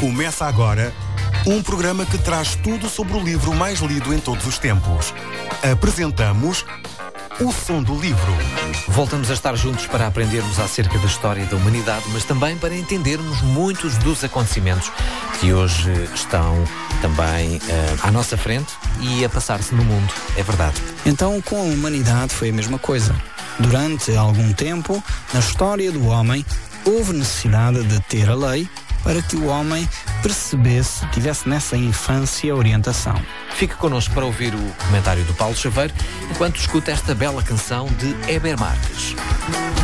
Começa agora um programa que traz tudo sobre o livro mais lido em todos os tempos. Apresentamos O Som do Livro. Voltamos a estar juntos para aprendermos acerca da história da humanidade, mas também para entendermos muitos dos acontecimentos que hoje estão também à nossa frente e a passar-se no mundo. É verdade. Então, com a humanidade foi a mesma coisa. Durante algum tempo, na história do homem, houve necessidade de ter a lei para que o homem percebesse, tivesse nessa infância orientação. Fique connosco para ouvir o comentário do Paulo Chaveiro, enquanto escuta esta bela canção de Heber Marques.